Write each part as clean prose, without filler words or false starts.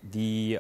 die,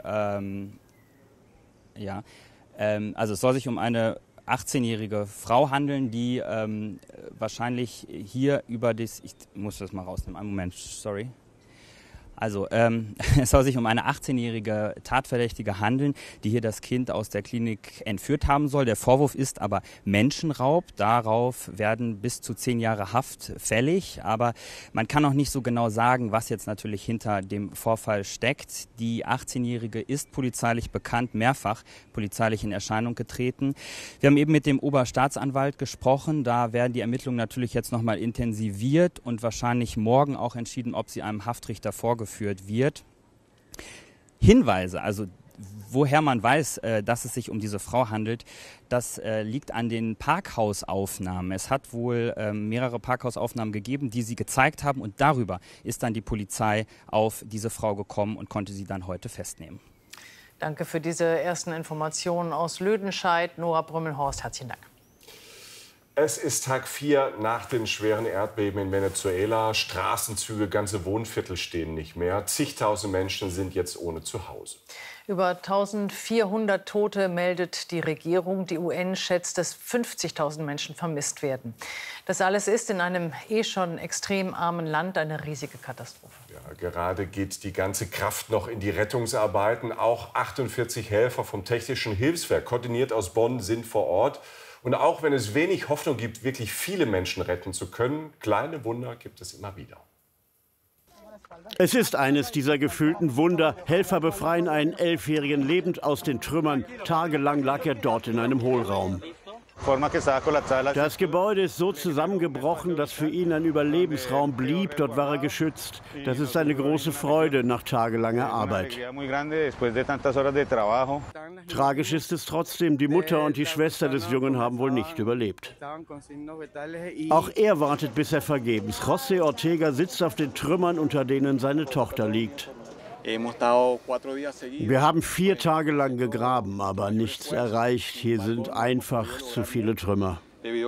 also es soll sich um eine 18-jährige Frau handeln, die wahrscheinlich hier über das, ich muss das mal rausnehmen, einen Moment, sorry. Also es soll sich um eine 18-jährige Tatverdächtige handeln, die hier das Kind aus der Klinik entführt haben soll. Der Vorwurf ist aber Menschenraub. Darauf werden bis zu 10 Jahre Haft fällig. Aber man kann noch nicht so genau sagen, was jetzt natürlich hinter dem Vorfall steckt. Die 18-jährige ist polizeilich bekannt, mehrfach polizeilich in Erscheinung getreten. Wir haben eben mit dem Oberstaatsanwalt gesprochen. Da werden die Ermittlungen natürlich jetzt nochmal intensiviert und wahrscheinlich morgen auch entschieden, ob sie einem Haftrichter vorgeführt wird. Hinweise, also woher man weiß, dass es sich um diese Frau handelt, das liegt an den Parkhausaufnahmen. Es hat wohl mehrere Parkhausaufnahmen gegeben, die sie gezeigt haben, und darüber ist dann die Polizei auf diese Frau gekommen und konnte sie dann heute festnehmen. Danke für diese ersten Informationen aus Lüdenscheid. Noah Brümmelhorst, herzlichen Dank. Es ist Tag 4 nach den schweren Erdbeben in Venezuela. Straßenzüge, ganze Wohnviertel stehen nicht mehr. Zigtausend Menschen sind jetzt ohne Zuhause. Über 1400 Tote meldet die Regierung. Die UN schätzt, dass 50.000 Menschen vermisst werden. Das alles ist in einem schon extrem armen Land eine riesige Katastrophe. Ja, gerade geht die ganze Kraft noch in die Rettungsarbeiten. Auch 48 Helfer vom Technischen Hilfswerk, koordiniert aus Bonn, sind vor Ort. Und auch wenn es wenig Hoffnung gibt, wirklich viele Menschen retten zu können, kleine Wunder gibt es immer wieder. Es ist eines dieser gefühlten Wunder. Helfer befreien einen 11-Jährigen lebend aus den Trümmern. Tagelang lag er dort in einem Hohlraum. Das Gebäude ist so zusammengebrochen, dass für ihn ein Überlebensraum blieb. Dort war er geschützt. Das ist eine große Freude nach tagelanger Arbeit. Tragisch ist es trotzdem, die Mutter und die Schwester des Jungen haben wohl nicht überlebt. Auch er wartet bisher vergebens. José Ortega sitzt auf den Trümmern, unter denen seine Tochter liegt. Wir haben 4 Tage lang gegraben, aber nichts erreicht. Hier sind einfach zu viele Trümmer.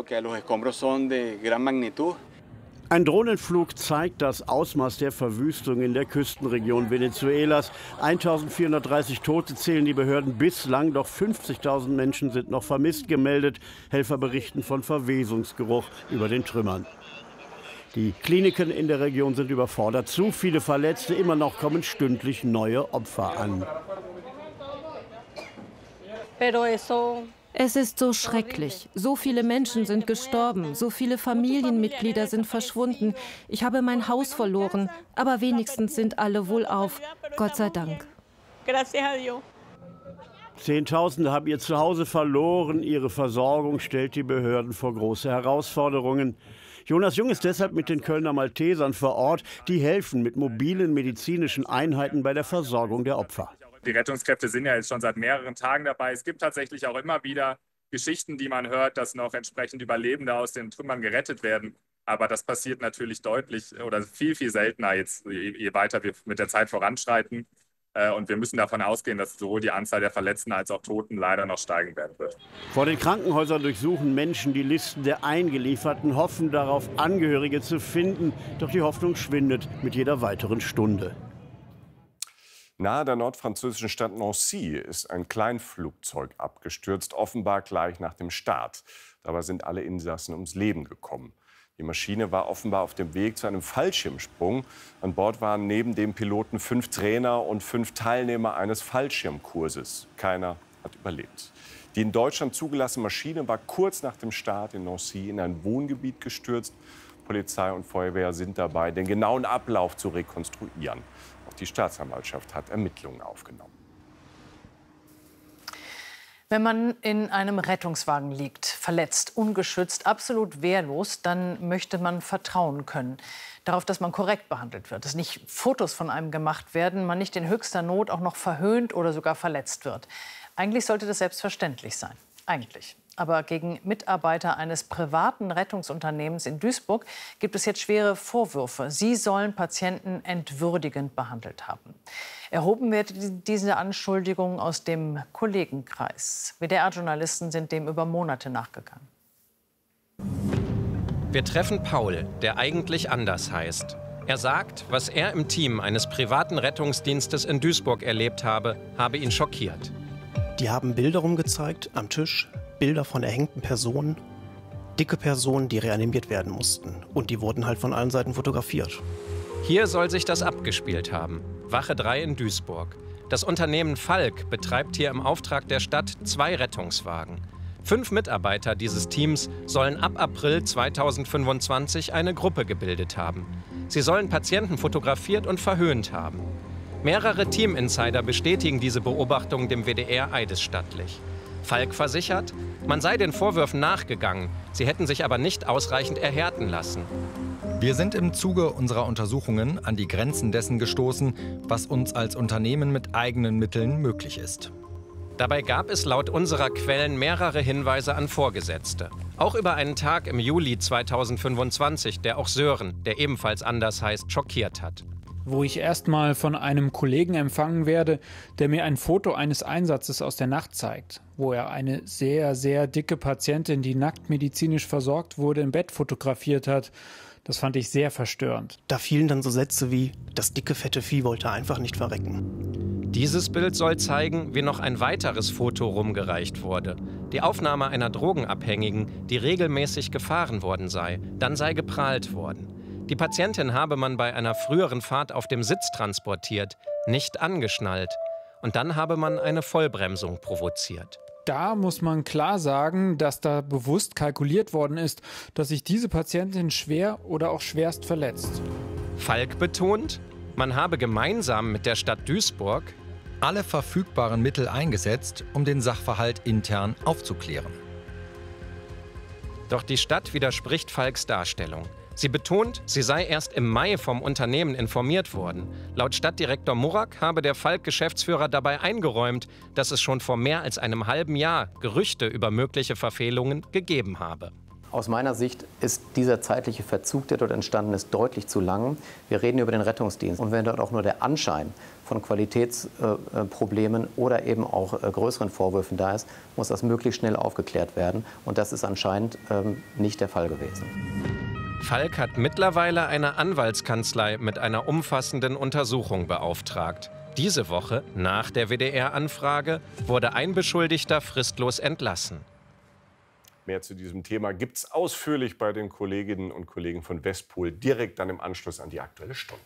Ein Drohnenflug zeigt das Ausmaß der Verwüstung in der Küstenregion Venezuelas. 1430 Tote zählen die Behörden bislang, doch 50.000 Menschen sind noch vermisst gemeldet. Helfer berichten von Verwesungsgeruch über den Trümmern. Die Kliniken in der Region sind überfordert. Zu viele Verletzte, immer noch kommen stündlich neue Opfer an. Es ist so schrecklich. So viele Menschen sind gestorben. So viele Familienmitglieder sind verschwunden. Ich habe mein Haus verloren. Aber wenigstens sind alle wohlauf. Gott sei Dank. Zehntausende haben ihr Zuhause verloren. Ihre Versorgung stellt die Behörden vor große Herausforderungen. Jonas Jung ist deshalb mit den Kölner Maltesern vor Ort. Die helfen mit mobilen medizinischen Einheiten bei der Versorgung der Opfer. Die Rettungskräfte sind ja jetzt schon seit mehreren Tagen dabei. Es gibt tatsächlich auch immer wieder Geschichten, die man hört, dass noch entsprechend Überlebende aus den Trümmern gerettet werden. Aber das passiert natürlich deutlich oder viel, viel seltener jetzt, je weiter wir mit der Zeit voranschreiten. Und wir müssen davon ausgehen, dass sowohl die Anzahl der Verletzten als auch Toten leider noch steigen werden wird. Vor den Krankenhäusern durchsuchen Menschen die Listen der Eingelieferten, hoffen darauf, Angehörige zu finden. Doch die Hoffnung schwindet mit jeder weiteren Stunde. Nahe der nordfranzösischen Stadt Nancy ist ein Kleinflugzeug abgestürzt, offenbar gleich nach dem Start. Dabei sind alle Insassen ums Leben gekommen. Die Maschine war offenbar auf dem Weg zu einem Fallschirmsprung. An Bord waren neben dem Piloten 5 Trainer und 5 Teilnehmer eines Fallschirmkurses. Keiner hat überlebt. Die in Deutschland zugelassene Maschine war kurz nach dem Start in Nancy in ein Wohngebiet gestürzt. Polizei und Feuerwehr sind dabei, den genauen Ablauf zu rekonstruieren. Auch die Staatsanwaltschaft hat Ermittlungen aufgenommen. Wenn man in einem Rettungswagen liegt, verletzt, ungeschützt, absolut wehrlos, dann möchte man vertrauen können darauf, dass man korrekt behandelt wird, dass nicht Fotos von einem gemacht werden, man nicht in höchster Not auch noch verhöhnt oder sogar verletzt wird. Eigentlich sollte das selbstverständlich sein. Eigentlich. Aber gegen Mitarbeiter eines privaten Rettungsunternehmens in Duisburg gibt es jetzt schwere Vorwürfe. Sie sollen Patienten entwürdigend behandelt haben. Erhoben wird diese Anschuldigung aus dem Kollegenkreis. WDR-Journalisten sind dem über Monate nachgegangen. Wir treffen Paul, der eigentlich anders heißt. Er sagt, was er im Team eines privaten Rettungsdienstes in Duisburg erlebt habe ihn schockiert. Die haben Bilder rumgezeigt am Tisch, Bilder von erhängten Personen, dicke Personen, die reanimiert werden mussten. Und die wurden halt von allen Seiten fotografiert. Hier soll sich das abgespielt haben. Wache 3 in Duisburg. Das Unternehmen Falk betreibt hier im Auftrag der Stadt 2 Rettungswagen. 5 Mitarbeiter dieses Teams sollen ab April 2025 eine Gruppe gebildet haben. Sie sollen Patienten fotografiert und verhöhnt haben. Mehrere Team-Insider bestätigen diese Beobachtung dem WDR eidesstattlich. Falk versichert, man sei den Vorwürfen nachgegangen, sie hätten sich aber nicht ausreichend erhärten lassen. Wir sind im Zuge unserer Untersuchungen an die Grenzen dessen gestoßen, was uns als Unternehmen mit eigenen Mitteln möglich ist. Dabei gab es laut unserer Quellen mehrere Hinweise an Vorgesetzte. Auch über einen Tag im Juli 2025, der auch Sören, der ebenfalls anders heißt, schockiert hat. Wo ich erstmal von einem Kollegen empfangen werde, der mir ein Foto eines Einsatzes aus der Nacht zeigt, wo er eine sehr, sehr dicke Patientin, die nackt medizinisch versorgt wurde, im Bett fotografiert hat. Das fand ich sehr verstörend. Da fielen dann so Sätze wie, das dicke, fette Vieh wollte einfach nicht verrecken. Dieses Bild soll zeigen, wie noch ein weiteres Foto rumgereicht wurde. Die Aufnahme einer Drogenabhängigen, die regelmäßig gefahren worden sei. Dann sei geprahlt worden. Die Patientin habe man bei einer früheren Fahrt auf dem Sitz transportiert, nicht angeschnallt. Und dann habe man eine Vollbremsung provoziert. Da muss man klar sagen, dass da bewusst kalkuliert worden ist, dass sich diese Patientin schwer oder auch schwerst verletzt. Falk betont, man habe gemeinsam mit der Stadt Duisburg alle verfügbaren Mittel eingesetzt, um den Sachverhalt intern aufzuklären. Doch die Stadt widerspricht Falks Darstellung. Sie betont, sie sei erst im Mai vom Unternehmen informiert worden. Laut Stadtdirektor Murak habe der Falk-Geschäftsführer dabei eingeräumt, dass es schon vor mehr als einem halben Jahr Gerüchte über mögliche Verfehlungen gegeben habe. Aus meiner Sicht ist dieser zeitliche Verzug, der dort entstanden ist, deutlich zu lang. Wir reden über den Rettungsdienst. Und wenn dort auch nur der Anschein von Qualitätsproblemen oder eben auch größeren Vorwürfen da ist, muss das möglichst schnell aufgeklärt werden. Und das ist anscheinend nicht der Fall gewesen. Falk hat mittlerweile eine Anwaltskanzlei mit einer umfassenden Untersuchung beauftragt. Diese Woche, nach der WDR-Anfrage, wurde ein Beschuldigter fristlos entlassen. Mehr zu diesem Thema gibt es ausführlich bei den Kolleginnen und Kollegen von Westpol direkt dann im Anschluss an die Aktuelle Stunde.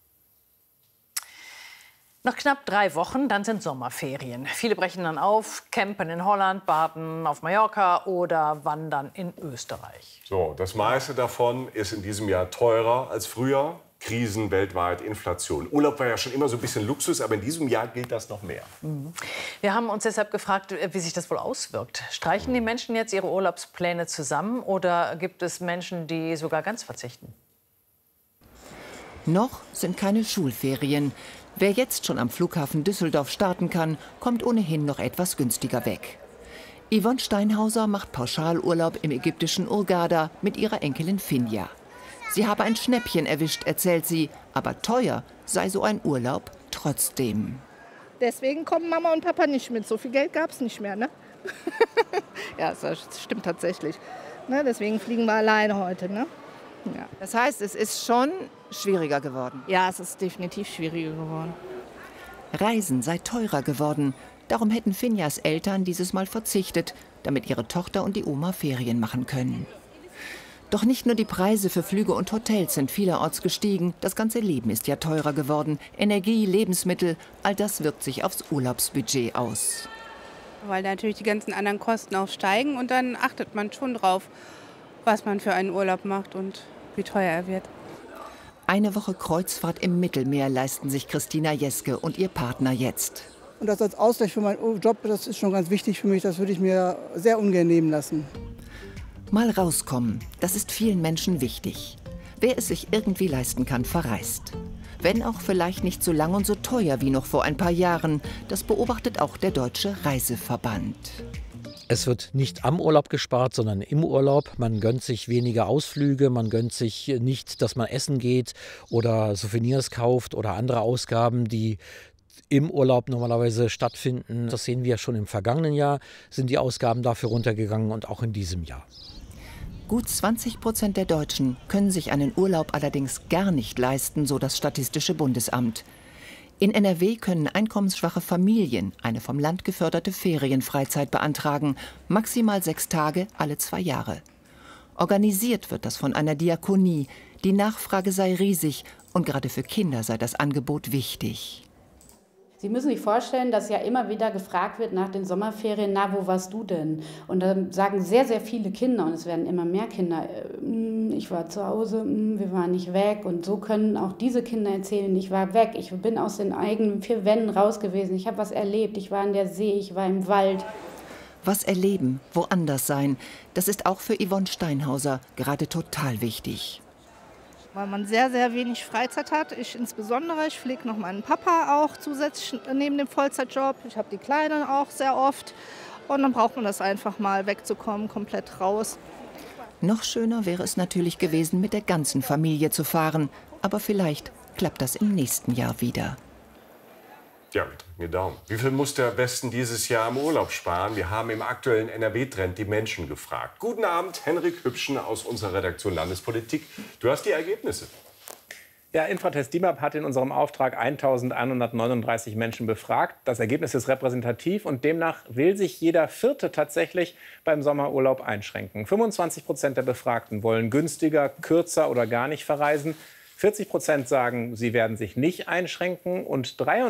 Noch knapp 3 Wochen, dann sind Sommerferien. Viele brechen dann auf, campen in Holland, baden auf Mallorca oder wandern in Österreich. So, das meiste davon ist in diesem Jahr teurer als früher. Krisen weltweit, Inflation. Urlaub war ja schon immer so ein bisschen Luxus, aber in diesem Jahr gilt das noch mehr. Wir haben uns deshalb gefragt, wie sich das wohl auswirkt. Streichen die Menschen jetzt ihre Urlaubspläne zusammen oder gibt es Menschen, die sogar ganz verzichten? Noch sind keine Schulferien. Wer jetzt schon am Flughafen Düsseldorf starten kann, kommt ohnehin noch etwas günstiger weg. Yvonne Steinhauser macht Pauschalurlaub im ägyptischen Hurghada mit ihrer Enkelin Finja. Sie habe ein Schnäppchen erwischt, erzählt sie, aber teuer sei so ein Urlaub trotzdem. Deswegen kommen Mama und Papa nicht mit. So viel Geld gab es nicht mehr, ne? Ja, das stimmt tatsächlich. Ne? Deswegen fliegen wir alleine heute, ne? Ja. Das heißt, es ist schon schwieriger geworden? Ja, es ist definitiv schwieriger geworden. Reisen sei teurer geworden. Darum hätten Finjas Eltern dieses Mal verzichtet, damit ihre Tochter und die Oma Ferien machen können. Doch nicht nur die Preise für Flüge und Hotels sind vielerorts gestiegen. Das ganze Leben ist ja teurer geworden. Energie, Lebensmittel, all das wirkt sich aufs Urlaubsbudget aus. Weil natürlich die ganzen anderen Kosten auch steigen und dann achtet man schon drauf, was man für einen Urlaub macht und wie teuer er wird. Eine Woche Kreuzfahrt im Mittelmeer leisten sich Christina Jeske und ihr Partner jetzt. Und das als Ausgleich für meinen Job, das ist schon ganz wichtig für mich. Das würde ich mir sehr ungern nehmen lassen. Mal rauskommen, das ist vielen Menschen wichtig. Wer es sich irgendwie leisten kann, verreist. Wenn auch vielleicht nicht so lang und so teuer wie noch vor ein paar Jahren. Das beobachtet auch der Deutsche Reiseverband. Es wird nicht am Urlaub gespart, sondern im Urlaub. Man gönnt sich weniger Ausflüge, man gönnt sich nicht, dass man essen geht oder Souvenirs kauft oder andere Ausgaben, die im Urlaub normalerweise stattfinden. Das sehen wir schon im vergangenen Jahr, sind die Ausgaben dafür runtergegangen und auch in diesem Jahr. Gut 20% der Deutschen können sich einen Urlaub allerdings gar nicht leisten, so das Statistische Bundesamt. In NRW können einkommensschwache Familien eine vom Land geförderte Ferienfreizeit beantragen, maximal 6 Tage alle 2 Jahre. Organisiert wird das von einer Diakonie. Die Nachfrage sei riesig und gerade für Kinder sei das Angebot wichtig. Sie müssen sich vorstellen, dass ja immer wieder gefragt wird nach den Sommerferien, na, wo warst du denn? Und dann sagen sehr, sehr viele Kinder, und es werden immer mehr Kinder, ich war zu Hause, wir waren nicht weg. Und so können auch diese Kinder erzählen, ich war weg, ich bin aus den eigenen 4 Wänden raus gewesen, ich habe was erlebt, ich war an der See, ich war im Wald. Was erleben, woanders sein, das ist auch für Yvonne Steinhauser gerade total wichtig. Weil man sehr, sehr wenig Freizeit hat. Ich insbesondere, ich pflege noch meinen Papa auch zusätzlich neben dem Vollzeitjob. Ich habe die Kleinen auch sehr oft. Und dann braucht man das einfach mal wegzukommen, komplett raus. Noch schöner wäre es natürlich gewesen, mit der ganzen Familie zu fahren. Aber vielleicht klappt das im nächsten Jahr wieder. Ja, wir drücken die Daumen. Wie viel muss der Westen dieses Jahr im Urlaub sparen? Wir haben im aktuellen NRW-Trend die Menschen gefragt. Guten Abend, Henrik Hübschen aus unserer Redaktion Landespolitik. Du hast die Ergebnisse. Ja, Infratest DIMAP hat in unserem Auftrag 1.139 Menschen befragt. Das Ergebnis ist repräsentativ und demnach will sich jeder Vierte tatsächlich beim Sommerurlaub einschränken. 25% der Befragten wollen günstiger, kürzer oder gar nicht verreisen. 40% sagen, sie werden sich nicht einschränken und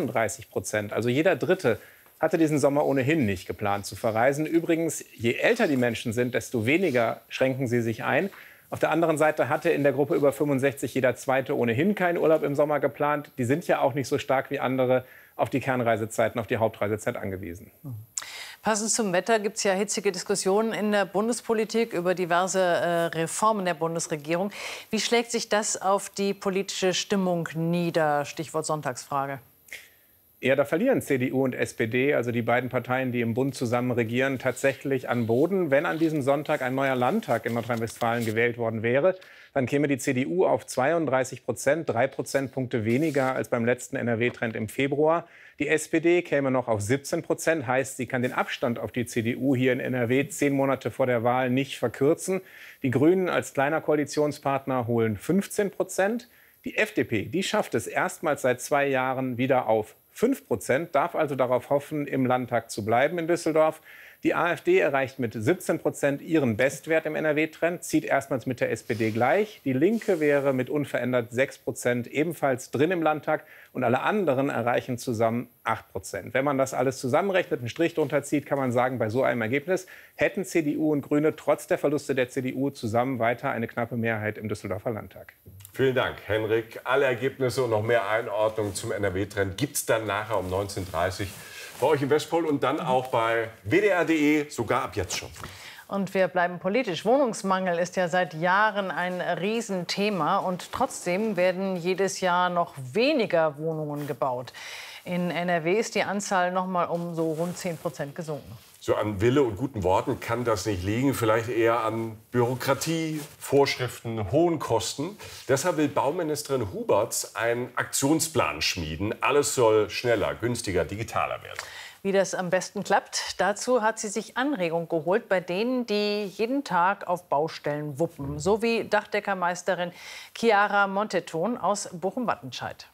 33%, also jeder Dritte, hatte diesen Sommer ohnehin nicht geplant zu verreisen. Übrigens, je älter die Menschen sind, desto weniger schränken sie sich ein. Auf der anderen Seite hatte in der Gruppe über 65 jeder Zweite ohnehin keinen Urlaub im Sommer geplant. Die sind ja auch nicht so stark wie andere auf die Kernreisezeiten, auf die Hauptreisezeit angewiesen. Passend zum Wetter gibt es ja hitzige Diskussionen in der Bundespolitik über diverse Reformen der Bundesregierung. Wie schlägt sich das auf die politische Stimmung nieder? Stichwort Sonntagsfrage. Ja, da verlieren CDU und SPD, also die beiden Parteien, die im Bund zusammen regieren, tatsächlich an Boden. Wenn an diesem Sonntag ein neuer Landtag in Nordrhein-Westfalen gewählt worden wäre, dann käme die CDU auf 32%, 3 Prozentpunkte weniger als beim letzten NRW-Trend im Februar. Die SPD käme noch auf 17%, heißt, sie kann den Abstand auf die CDU hier in NRW 10 Monate vor der Wahl nicht verkürzen. Die Grünen als kleiner Koalitionspartner holen 15%. Die FDP, die schafft es erstmals seit 2 Jahren wieder auf 5%, darf also darauf hoffen, im Landtag zu bleiben in Düsseldorf. Die AfD erreicht mit 17% ihren Bestwert im NRW-Trend, zieht erstmals mit der SPD gleich. Die Linke wäre mit unverändert 6% ebenfalls drin im Landtag und alle anderen erreichen zusammen 8%. Wenn man das alles zusammenrechnet, einen Strich drunter zieht, kann man sagen, bei so einem Ergebnis hätten CDU und Grüne trotz der Verluste der CDU zusammen weiter eine knappe Mehrheit im Düsseldorfer Landtag. Vielen Dank, Henrik. Alle Ergebnisse und noch mehr Einordnungen zum NRW-Trend gibt es dann nachher um 19:30 Uhr bei euch im Westpol und dann auch bei wdr.de, sogar ab jetzt schon. Und wir bleiben politisch. Wohnungsmangel ist ja seit Jahren ein Riesenthema. Und trotzdem werden jedes Jahr noch weniger Wohnungen gebaut. In NRW ist die Anzahl noch mal um so rund 10% gesunken. So an Wille und guten Worten kann das nicht liegen, vielleicht eher an Bürokratie, Vorschriften, hohen Kosten. Deshalb will Bauministerin Huberts einen Aktionsplan schmieden. Alles soll schneller, günstiger, digitaler werden. Wie das am besten klappt, dazu hat sie sich Anregung geholt bei denen, die jeden Tag auf Baustellen wuppen. So wie Dachdeckermeisterin Chiara Monteton aus Bochum-Wattenscheid.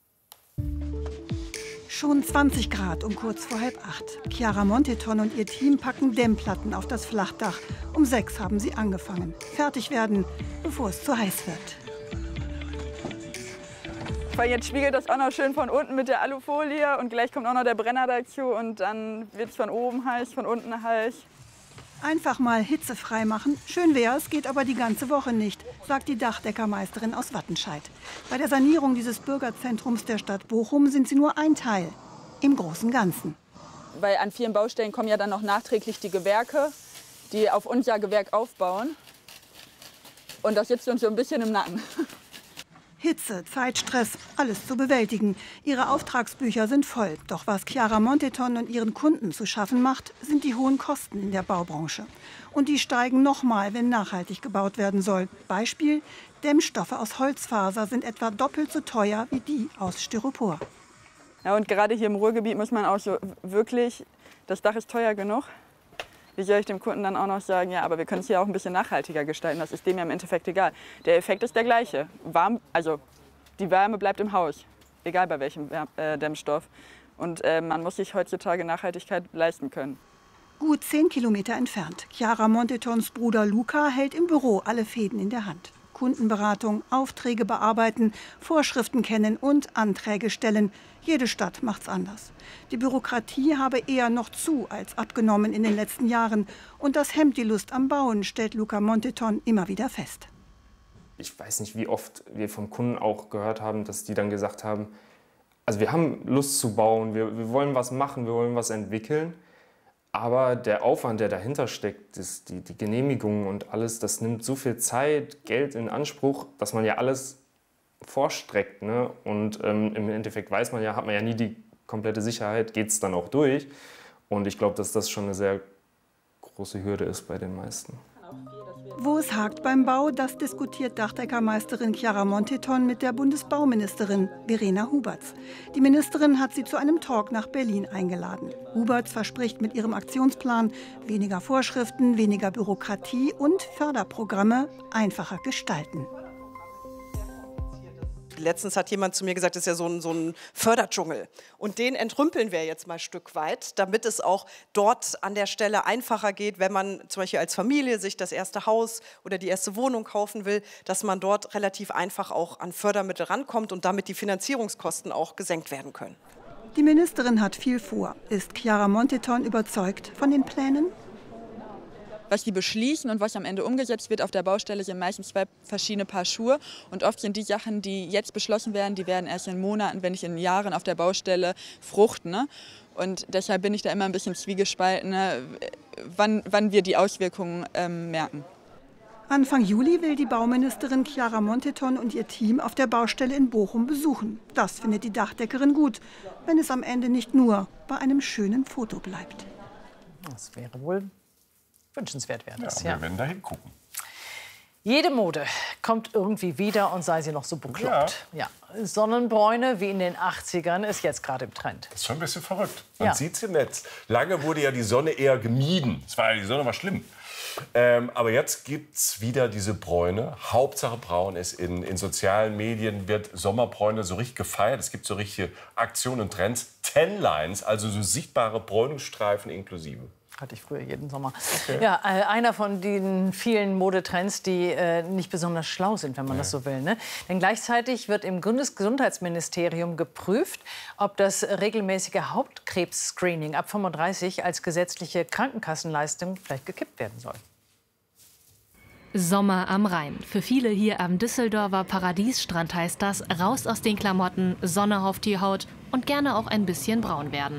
Schon 20 Grad um kurz vor 7:30. Chiara Monteton und ihr Team packen Dämmplatten auf das Flachdach. Um 6 haben sie angefangen. Fertig werden, bevor es zu heiß wird. Weil jetzt spiegelt das auch noch schön von unten mit der Alufolie und gleich kommt auch noch der Brenner dazu und dann wird es von oben heiß, von unten heiß. Einfach mal hitzefrei machen. Schön wär's, geht aber die ganze Woche nicht, sagt die Dachdeckermeisterin aus Wattenscheid. Bei der Sanierung dieses Bürgerzentrums der Stadt Bochum sind sie nur ein Teil im großen Ganzen. Weil an vielen Baustellen kommen ja dann noch nachträglich die Gewerke, die auf uns ja Gewerk aufbauen. Und das sitzt uns so ein bisschen im Nacken. Hitze, Zeitstress, alles zu bewältigen. Ihre Auftragsbücher sind voll. Doch was Chiara Monteton und ihren Kunden zu schaffen macht, sind die hohen Kosten in der Baubranche. Und die steigen noch mal, wenn nachhaltig gebaut werden soll. Beispiel: Dämmstoffe aus Holzfaser sind etwa doppelt so teuer wie die aus Styropor. Ja, und gerade hier im Ruhrgebiet muss man auch so wirklich, das Dach ist teuer genug. wie soll ich dem Kunden dann auch noch sagen, ja, aber wir können es hier auch ein bisschen nachhaltiger gestalten, das ist dem ja im Endeffekt egal. Der Effekt ist der gleiche. Die Wärme bleibt im Haus, egal bei welchem Dämmstoff. Und man muss sich heutzutage Nachhaltigkeit leisten können. Gut 10 Kilometer entfernt. Chiara Montetons Bruder Luca hält im Büro alle Fäden in der Hand. Kundenberatung, Aufträge bearbeiten, Vorschriften kennen und Anträge stellen. Jede Stadt macht's anders. Die Bürokratie habe eher noch zu als abgenommen in den letzten Jahren. Und das hemmt die Lust am Bauen, stellt Luca Monteton immer wieder fest. Ich weiß nicht, wie oft wir vom Kunden auch gehört haben, dass die dann gesagt haben, also wir haben Lust zu bauen, wir wollen was machen, wir wollen was entwickeln. Aber der Aufwand, der dahinter steckt, die Genehmigungen und alles, das nimmt so viel Zeit, Geld in Anspruch, dass man ja alles vorstreckt. Ne? Und im Endeffekt hat man ja nie die komplette Sicherheit, geht es dann auch durch. Und ich glaube, dass das schon eine sehr große Hürde ist bei den meisten. Wo es hakt beim Bau, das diskutiert Dachdeckermeisterin Chiara Monteton mit der Bundesbauministerin Verena Huberts. Die Ministerin hat sie zu einem Talk nach Berlin eingeladen. Huberts verspricht mit ihrem Aktionsplan weniger Vorschriften, weniger Bürokratie und Förderprogramme einfacher gestalten. Letztens hat jemand zu mir gesagt, das ist ja so ein Förderdschungel. Und den entrümpeln wir jetzt mal ein Stück weit, damit es auch dort an der Stelle einfacher geht, wenn man zum Beispiel als Familie sich das erste Haus oder die erste Wohnung kaufen will, dass man dort relativ einfach auch an Fördermittel rankommt und damit die Finanzierungskosten auch gesenkt werden können. Die Ministerin hat viel vor. Ist Chiara Monteton überzeugt von den Plänen? Was die beschließen und was am Ende umgesetzt wird auf der Baustelle, sind meistens zwei verschiedene Paar Schuhe. Und oft sind die Sachen, die jetzt beschlossen werden, die werden erst in Monaten, wenn nicht in Jahren auf der Baustelle fruchten. Ne? Und deshalb bin ich da immer ein bisschen zwiegespalten, ne? wann wir die Auswirkungen merken. Anfang Juli will die Bauministerin Chiara Monteton und ihr Team auf der Baustelle in Bochum besuchen. Das findet die Dachdeckerin gut, wenn es am Ende nicht nur bei einem schönen Foto bleibt. Das wäre wohl wünschenswert, wäre das. Ja, wir werden da hingucken. Jede Mode kommt irgendwie wieder und sei sie noch so bekloppt. Ja. Sonnenbräune wie in den 80ern ist jetzt gerade im Trend. Das ist schon ein bisschen verrückt. Man sieht es im Netz. Lange wurde ja die Sonne eher gemieden. Die Sonne war schlimm. Aber jetzt gibt es wieder diese Bräune. Hauptsache braun ist in sozialen Medien wird Sommerbräune so richtig gefeiert. Es gibt so richtige Aktionen und Trends. Tanlines, also so sichtbare Bräunungsstreifen inklusive. Hatte ich früher jeden Sommer. Okay. Ja, einer von den vielen Modetrends, die nicht besonders schlau sind, wenn man das so will. Ne? Denn gleichzeitig wird im Bundesgesundheitsministerium geprüft, ob das regelmäßige Hautkrebs-Screening ab 35 als gesetzliche Krankenkassenleistung vielleicht gekippt werden soll. Sommer am Rhein. Für viele hier am Düsseldorfer Paradiesstrand heißt das, raus aus den Klamotten, Sonne auf die Haut und gerne auch ein bisschen braun werden.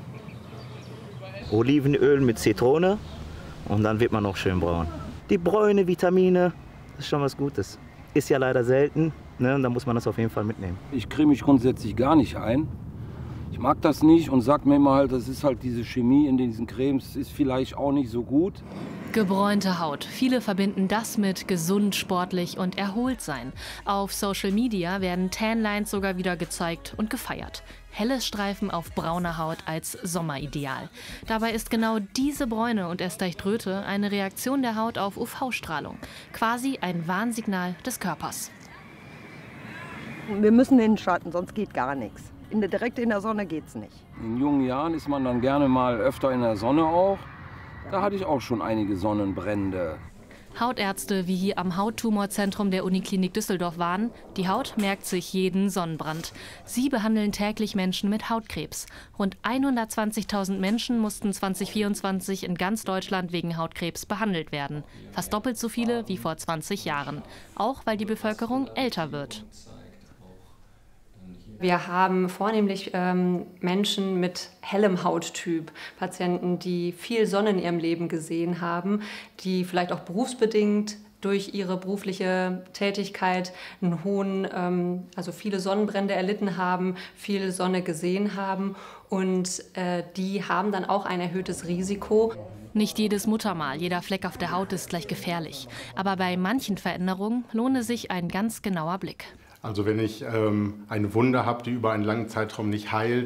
Olivenöl mit Zitrone und dann wird man noch schön braun. Die Bräune, Vitamine, das ist schon was Gutes. Ist ja leider selten, ne? Und da muss man das auf jeden Fall mitnehmen. Ich creme mich grundsätzlich gar nicht ein. Ich mag das nicht und sag mir immer halt, das ist halt diese Chemie in diesen Cremes, ist vielleicht auch nicht so gut. Gebräunte Haut. Viele verbinden das mit gesund, sportlich und erholt sein. Auf Social Media werden Tanlines sogar wieder gezeigt und gefeiert. Helle Streifen auf brauner Haut als Sommerideal. Dabei ist genau diese Bräune und erst recht Röte eine Reaktion der Haut auf UV-Strahlung. Quasi ein Warnsignal des Körpers. Wir müssen in den Schatten, sonst geht gar nichts. Direkt in der Sonne geht's nicht. In jungen Jahren ist man dann gerne mal öfter in der Sonne auch. Da hatte ich auch schon einige Sonnenbrände. Hautärzte wie hier am Hauttumorzentrum der Uniklinik Düsseldorf warnen, die Haut merkt sich jeden Sonnenbrand. Sie behandeln täglich Menschen mit Hautkrebs. Rund 120.000 Menschen mussten 2024 in ganz Deutschland wegen Hautkrebs behandelt werden. Fast doppelt so viele wie vor 20 Jahren. Auch weil die Bevölkerung älter wird. Wir haben vornehmlich Menschen mit hellem Hauttyp, Patienten, die viel Sonne in ihrem Leben gesehen haben, die vielleicht auch berufsbedingt durch ihre berufliche Tätigkeit einen hohen, also viele Sonnenbrände erlitten haben, viel Sonne gesehen haben und die haben dann auch ein erhöhtes Risiko. Nicht jedes Muttermal, jeder Fleck auf der Haut ist gleich gefährlich. Aber bei manchen Veränderungen lohne sich ein ganz genauer Blick. Also wenn ich eine Wunde habe, die über einen langen Zeitraum nicht heilt,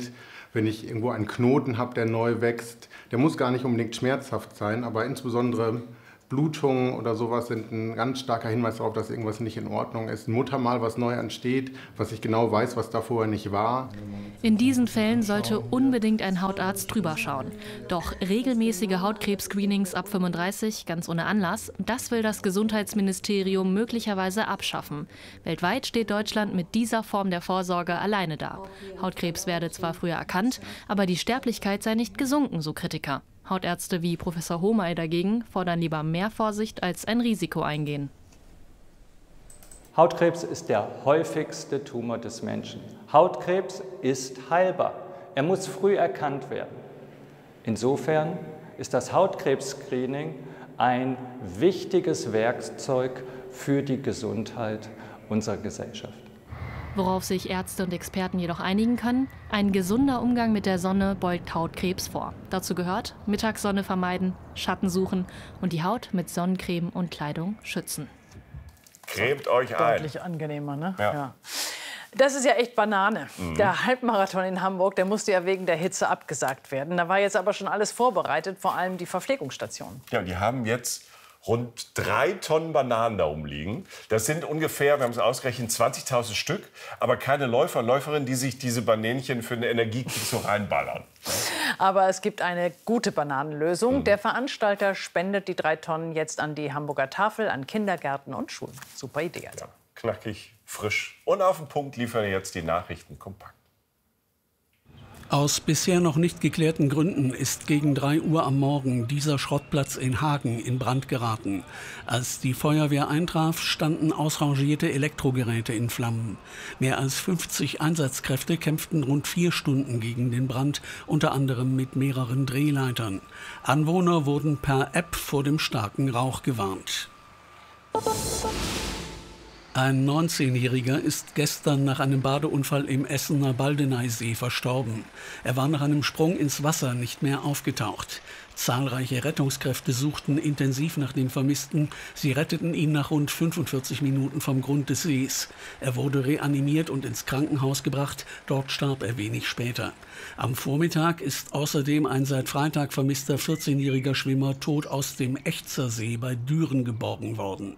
wenn ich irgendwo einen Knoten habe, der neu wächst. Der muss gar nicht unbedingt schmerzhaft sein, aber insbesondere Blutungen oder sowas sind ein ganz starker Hinweis darauf, dass irgendwas nicht in Ordnung ist. Ein Muttermal, was neu entsteht, was ich genau weiß, was da vorher nicht war. In diesen Fällen sollte unbedingt ein Hautarzt drüber schauen. Doch regelmäßige Hautkrebs-Screenings ab 35, ganz ohne Anlass, das will das Gesundheitsministerium möglicherweise abschaffen. Weltweit steht Deutschland mit dieser Form der Vorsorge alleine da. Hautkrebs werde zwar früher erkannt, aber die Sterblichkeit sei nicht gesunken, so Kritiker. Hautärzte wie Professor Homay dagegen fordern lieber mehr Vorsicht als ein Risiko eingehen. Hautkrebs ist der häufigste Tumor des Menschen. Hautkrebs ist heilbar. Er muss früh erkannt werden. Insofern ist das Hautkrebs-Screening ein wichtiges Werkzeug für die Gesundheit unserer Gesellschaft. Worauf sich Ärzte und Experten jedoch einigen können: ein gesunder Umgang mit der Sonne beugt Hautkrebs vor. Dazu gehört Mittagssonne vermeiden, Schatten suchen und die Haut mit Sonnencreme und Kleidung schützen. Cremt euch ein. Deutlich angenehmer, ne? Ja. Das ist ja echt Banane. Mhm. Der Halbmarathon in Hamburg, der musste ja wegen der Hitze abgesagt werden. Da war jetzt aber schon alles vorbereitet, vor allem die Verpflegungsstationen. Ja, die haben jetzt rund 3 Tonnen Bananen da rumliegen. Das sind ungefähr, wir haben es ausgerechnet, 20.000 Stück. Aber keine Läufer und Läuferinnen, die sich diese Banänchen für einen Energiekick so reinballern. Aber es gibt eine gute Bananenlösung. Der Veranstalter spendet die 3 Tonnen jetzt an die Hamburger Tafel, an Kindergärten und Schulen. Super Idee also. Ja, knackig, frisch und auf den Punkt liefern jetzt die Nachrichten kompakt. Aus bisher noch nicht geklärten Gründen ist gegen 3 Uhr am Morgen dieser Schrottplatz in Hagen in Brand geraten. Als die Feuerwehr eintraf, standen ausrangierte Elektrogeräte in Flammen. Mehr als 50 Einsatzkräfte kämpften rund 4 Stunden gegen den Brand, unter anderem mit mehreren Drehleitern. Anwohner wurden per App vor dem starken Rauch gewarnt. Ein 19-Jähriger ist gestern nach einem Badeunfall im Essener Baldeneysee verstorben. Er war nach einem Sprung ins Wasser nicht mehr aufgetaucht. Zahlreiche Rettungskräfte suchten intensiv nach dem Vermissten. Sie retteten ihn nach rund 45 Minuten vom Grund des Sees. Er wurde reanimiert und ins Krankenhaus gebracht. Dort starb er wenig später. Am Vormittag ist außerdem ein seit Freitag vermisster 14-jähriger Schwimmer tot aus dem Echzersee bei Düren geborgen worden.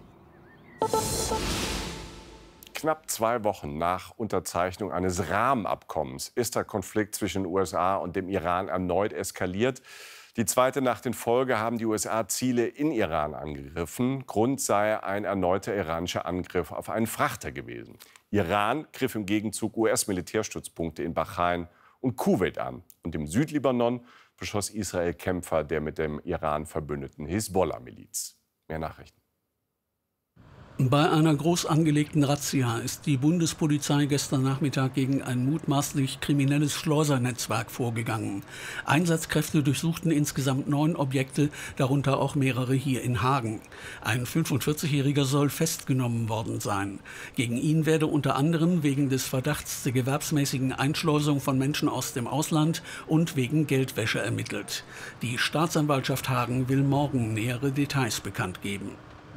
Knapp 2 Wochen nach Unterzeichnung eines Rahmenabkommens ist der Konflikt zwischen den USA und dem Iran erneut eskaliert. Die zweite Nacht in Folge haben die USA Ziele in Iran angegriffen. Grund sei ein erneuter iranischer Angriff auf einen Frachter gewesen. Iran griff im Gegenzug US-Militärstützpunkte in Bahrain und Kuwait an. Und im Südlibanon beschoss Israel Kämpfer der mit dem Iran verbündeten Hisbollah-Miliz. Mehr Nachrichten. Bei einer groß angelegten Razzia ist die Bundespolizei gestern Nachmittag gegen ein mutmaßlich kriminelles Schleusernetzwerk vorgegangen. Einsatzkräfte durchsuchten insgesamt 9 Objekte, darunter auch mehrere hier in Hagen. Ein 45-Jähriger soll festgenommen worden sein. Gegen ihn werde unter anderem wegen des Verdachts der gewerbsmäßigen Einschleusung von Menschen aus dem Ausland und wegen Geldwäsche ermittelt. Die Staatsanwaltschaft Hagen will morgen nähere Details bekannt geben.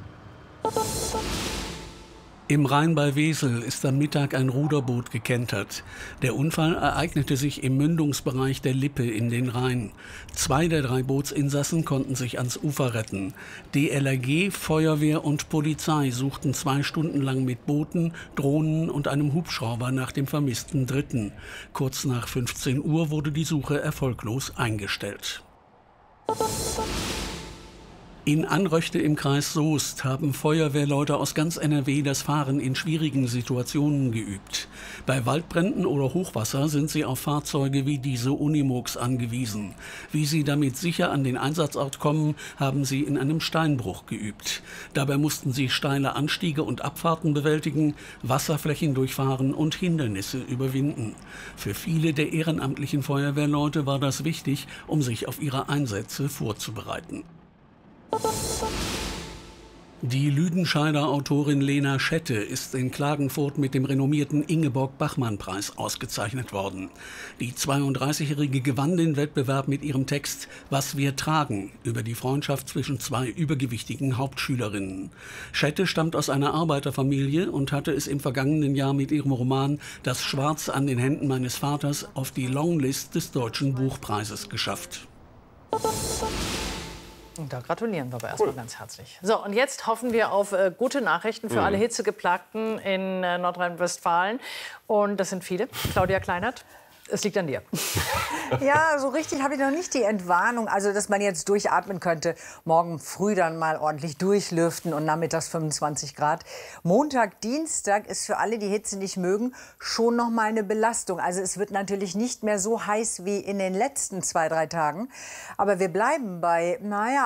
Im Rhein bei Wesel ist am Mittag ein Ruderboot gekentert. Der Unfall ereignete sich im Mündungsbereich der Lippe in den Rhein. 2 der 3 Bootsinsassen konnten sich ans Ufer retten. DLRG, Feuerwehr und Polizei suchten 2 Stunden lang mit Booten, Drohnen und einem Hubschrauber nach dem vermissten Dritten. Kurz nach 15 Uhr wurde die Suche erfolglos eingestellt. In Anröchte im Kreis Soest haben Feuerwehrleute aus ganz NRW das Fahren in schwierigen Situationen geübt. Bei Waldbränden oder Hochwasser sind sie auf Fahrzeuge wie diese Unimogs angewiesen. Wie sie damit sicher an den Einsatzort kommen, haben sie in einem Steinbruch geübt. Dabei mussten sie steile Anstiege und Abfahrten bewältigen, Wasserflächen durchfahren und Hindernisse überwinden. Für viele der ehrenamtlichen Feuerwehrleute war das wichtig, um sich auf ihre Einsätze vorzubereiten. Die Lüdenscheider Autorin Lena Schette ist in Klagenfurt mit dem renommierten Ingeborg-Bachmann-Preis ausgezeichnet worden. Die 32-Jährige gewann den Wettbewerb mit ihrem Text »Was wir tragen« über die Freundschaft zwischen zwei übergewichtigen Hauptschülerinnen. Schette stammt aus einer Arbeiterfamilie und hatte es im vergangenen Jahr mit ihrem Roman »Das Schwarz an den Händen meines Vaters« auf die Longlist des Deutschen Buchpreises geschafft. Und da gratulieren wir aber erstmal ganz herzlich. So, und jetzt hoffen wir auf gute Nachrichten für alle Hitzegeplagten in Nordrhein-Westfalen. Und das sind viele. Claudia Kleinert, es liegt an dir. Ja, so richtig habe ich noch nicht die Entwarnung, also dass man jetzt durchatmen könnte. Morgen früh dann mal ordentlich durchlüften und nachmittags 25 Grad. Montag, Dienstag ist für alle, die Hitze nicht mögen, schon noch mal eine Belastung. Also es wird natürlich nicht mehr so heiß wie in den letzten 2-3 Tagen. Aber wir bleiben bei,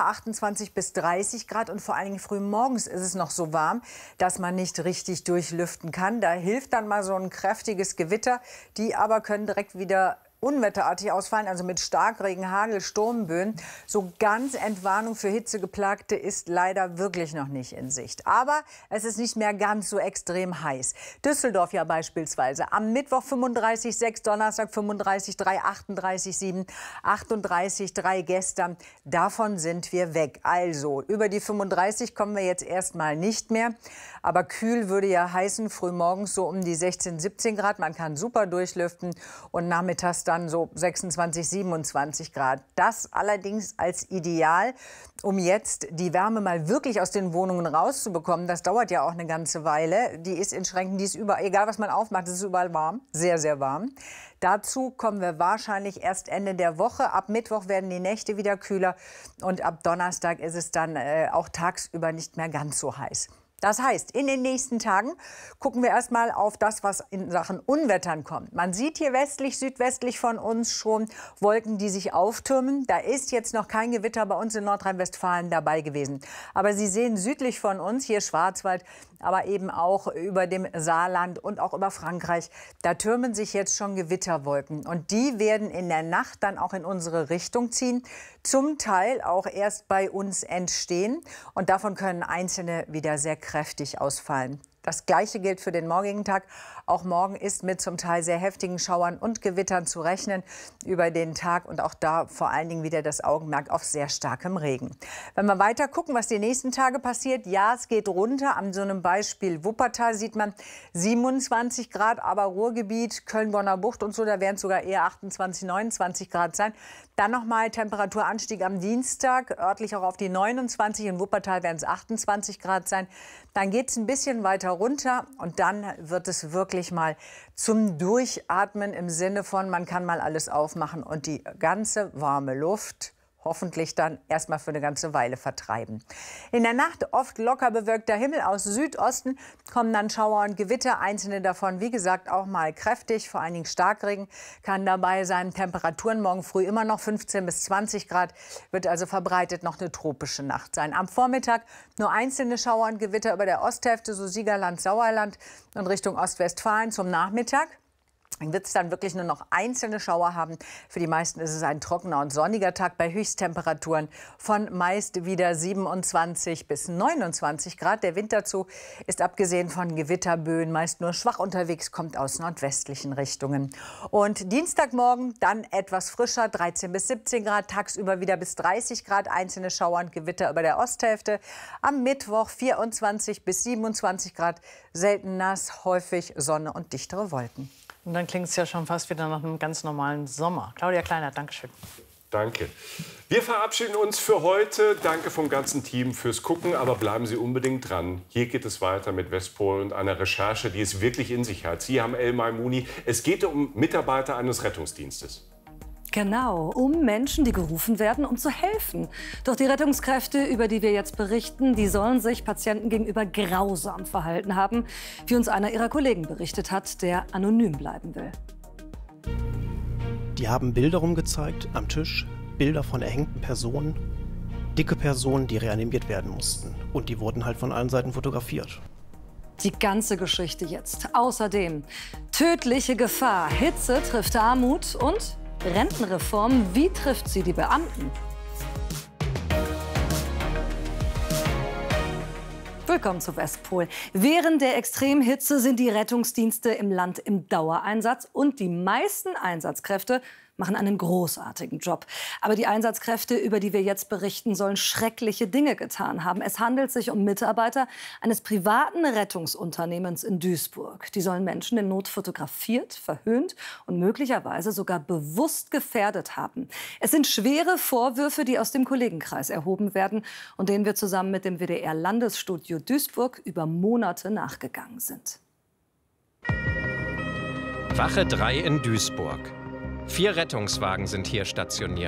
28 bis 30 Grad. Und vor allen Dingen früh morgens ist es noch so warm, dass man nicht richtig durchlüften kann. Da hilft dann mal so ein kräftiges Gewitter. Die aber können direkt wieder unwetterartig ausfallen, also mit Starkregen, Hagel, Sturmböen. So ganz Entwarnung für Hitzegeplagte ist leider wirklich noch nicht in Sicht. Aber es ist nicht mehr ganz so extrem heiß. Düsseldorf ja beispielsweise. Am Mittwoch 35,6, Donnerstag 35,3, 38,7, 38,3 gestern. Davon sind wir weg. Also über die 35 kommen wir jetzt erstmal nicht mehr. Aber kühl würde ja heißen, frühmorgens so um die 16, 17 Grad. Man kann super durchlüften und nachmittags dann so 26, 27 Grad. Das allerdings als Ideal, um jetzt die Wärme mal wirklich aus den Wohnungen rauszubekommen. Das dauert ja auch eine ganze Weile. Die ist in Schränken, die ist überall, egal was man aufmacht, es ist überall warm, sehr, sehr warm. Dazu kommen wir wahrscheinlich erst Ende der Woche. Ab Mittwoch werden die Nächte wieder kühler und ab Donnerstag ist es dann auch tagsüber nicht mehr ganz so heiß. Das heißt, in den nächsten Tagen gucken wir erstmal auf das, was in Sachen Unwettern kommt. Man sieht hier westlich, südwestlich von uns schon Wolken, die sich auftürmen. Da ist jetzt noch kein Gewitter bei uns in Nordrhein-Westfalen dabei gewesen. Aber Sie sehen südlich von uns, hier Schwarzwald, aber eben auch über dem Saarland und auch über Frankreich, da türmen sich jetzt schon Gewitterwolken. Und die werden in der Nacht dann auch in unsere Richtung ziehen, zum Teil auch erst bei uns entstehen. Und davon können einzelne wieder sehr kräftig ausfallen. Das Gleiche gilt für den morgigen Tag. Auch morgen ist mit zum Teil sehr heftigen Schauern und Gewittern zu rechnen über den Tag. Und auch da vor allen Dingen wieder das Augenmerk auf sehr starkem Regen. Wenn wir weiter gucken, was die nächsten Tage passiert. Ja, es geht runter. An so einem Beispiel Wuppertal sieht man 27 Grad. Aber Ruhrgebiet, Köln-Bonner Bucht und so, da werden es sogar eher 28, 29 Grad sein. Dann nochmal Temperaturanstieg am Dienstag, örtlich auch auf die 29. In Wuppertal werden es 28 Grad sein. Dann geht es ein bisschen weiter runter und dann wird es wirklich mal zum Durchatmen im Sinne von, man kann mal alles aufmachen und die ganze warme Luft hoffentlich dann erstmal für eine ganze Weile vertreiben. In der Nacht oft locker bewölkter Himmel. Aus Südosten kommen dann Schauer und Gewitter. Einzelne davon, wie gesagt, auch mal kräftig. Vor allen Dingen Starkregen kann dabei sein. Temperaturen morgen früh immer noch 15 bis 20 Grad. Wird also verbreitet noch eine tropische Nacht sein. Am Vormittag nur einzelne Schauer und Gewitter über der Osthälfte, so Siegerland, Sauerland und Richtung Ostwestfalen. Zum Nachmittag wird es dann wirklich nur noch einzelne Schauer haben. Für die meisten ist es ein trockener und sonniger Tag bei Höchsttemperaturen von meist wieder 27 bis 29 Grad. Der Wind dazu ist abgesehen von Gewitterböen meist nur schwach unterwegs, kommt aus nordwestlichen Richtungen. Und Dienstagmorgen dann etwas frischer, 13 bis 17 Grad, tagsüber wieder bis 30 Grad, einzelne Schauer und Gewitter über der Osthälfte. Am Mittwoch 24 bis 27 Grad, selten nass, häufig Sonne und dichtere Wolken. Und dann klingt es ja schon fast wieder nach einem ganz normalen Sommer. Claudia Kleinert, danke schön. Danke. Wir verabschieden uns für heute. Danke vom ganzen Team fürs Gucken, aber bleiben Sie unbedingt dran. Hier geht es weiter mit Westpol und einer Recherche, die es wirklich in sich hat. Sie haben El Maimouni. Es geht um Mitarbeiter eines Rettungsdienstes. Genau, um Menschen, die gerufen werden, um zu helfen. Doch die Rettungskräfte, über die wir jetzt berichten, die sollen sich Patienten gegenüber grausam verhalten haben, wie uns einer ihrer Kollegen berichtet hat, der anonym bleiben will. Die haben Bilder rumgezeigt am Tisch, Bilder von erhängten Personen, dicke Personen, die reanimiert werden mussten. Und die wurden halt von allen Seiten fotografiert. Die ganze Geschichte jetzt. Außerdem tödliche Gefahr, Hitze trifft Armut und Rentenreform, wie trifft sie die Beamten? Willkommen zu Westpol. Während der Extremhitze sind die Rettungsdienste im Land im Dauereinsatz und die meisten Einsatzkräfte machen einen großartigen Job. Aber die Einsatzkräfte, über die wir jetzt berichten, sollen schreckliche Dinge getan haben. Es handelt sich um Mitarbeiter eines privaten Rettungsunternehmens in Duisburg. Die sollen Menschen in Not fotografiert, verhöhnt und möglicherweise sogar bewusst gefährdet haben. Es sind schwere Vorwürfe, die aus dem Kollegenkreis erhoben werden und denen wir zusammen mit dem WDR-Landesstudio Duisburg über Monate nachgegangen sind. Wache 3 in Duisburg. 4 Rettungswagen sind hier stationiert.